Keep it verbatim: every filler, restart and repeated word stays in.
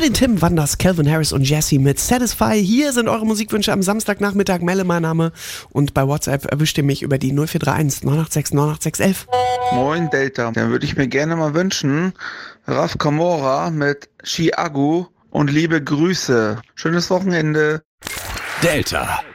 Für den Tim Wanders, Calvin Harris und Jessie mit Satisfy. Hier sind eure Musikwünsche am Samstagnachmittag. Melle, mein Name. Und bei WhatsApp erwischt ihr mich über die null vier drei eins neun acht sechs neun acht sechs eins eins. Moin Delta. Dann würde ich mir gerne mal wünschen, Raf Kamora mit Chiago und liebe Grüße. Schönes Wochenende. Delta.